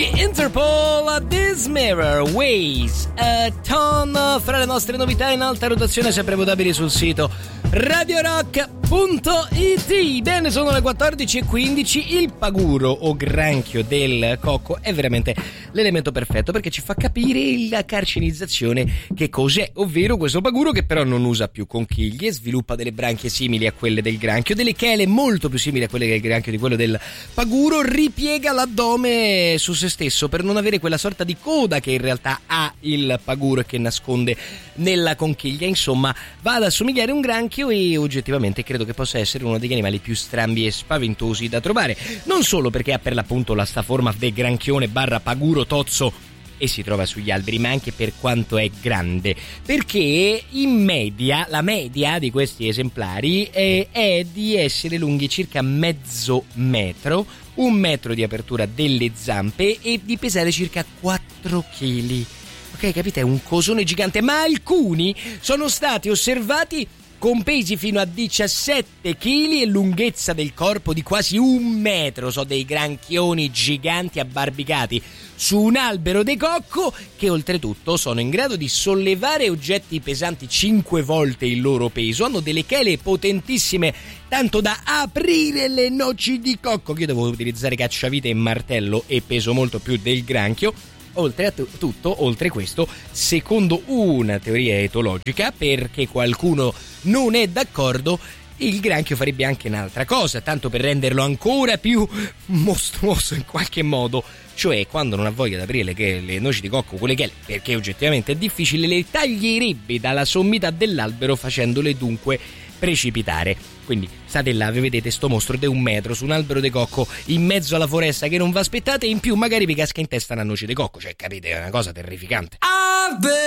Interpol, This Mirror Weighs a Ton, fra le nostre novità in alta rotazione sempre votabili sul sito radiorock.it. Bene, sono le 14:15. Il paguro o granchio del cocco è veramente l'elemento perfetto perché ci fa capire la carcinizzazione che cos'è, ovvero questo paguro che però non usa più conchiglie, sviluppa delle branchie simili a quelle del granchio, delle chele molto più simili a quelle del granchio di quello del paguro, ripiega l'addome su se stesso per non avere quella sorta di coda che in realtà ha il paguro e che nasconde nella conchiglia. Insomma, va ad assomigliare a un granchio e oggettivamente credo che possa essere uno degli animali più strambi e spaventosi da trovare, non solo perché ha per l'appunto la sta forma del granchione barra paguro tozzo e si trova sugli alberi, ma anche per quanto è grande, perché in media, la media di questi esemplari è di essere lunghi circa mezzo metro, 1 metro di apertura delle zampe e di pesare circa 4 kg. Ok, capite? È un cosone gigante, ma alcuni sono stati osservati con pesi fino a 17 kg e lunghezza del corpo di quasi 1 metro. So dei granchioni giganti abbarbicati su un albero di cocco che oltretutto sono in grado di sollevare oggetti pesanti 5 volte il loro peso. Hanno delle chele potentissime, tanto da aprire le noci di cocco. Io devo utilizzare cacciavite e martello e peso molto più del granchio. Oltre a tutto, oltre questo, secondo una teoria etologica, perché qualcuno non è d'accordo, il granchio farebbe anche un'altra cosa, tanto per renderlo ancora più mostruoso in qualche modo, cioè quando non ha voglia di aprire le noci di cocco, quelle chele, perché oggettivamente è difficile, le taglierebbe dalla sommità dell'albero, facendole dunque precipitare. Quindi state là, vi vedete sto mostro di 1 metro su un albero di cocco in mezzo alla foresta che non vi aspettate, e in più magari vi casca in testa una noce di cocco, cioè capite, è una cosa terrificante.